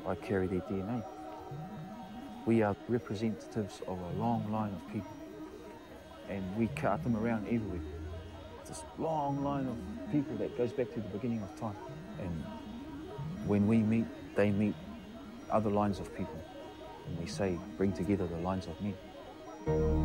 I carry their DNA. We are representatives of a long line of people, and we cart them around everywhere. This long line of people that goes back to the beginning of time. And when we meet, they meet other lines of people. And we say, bring together the lines of men.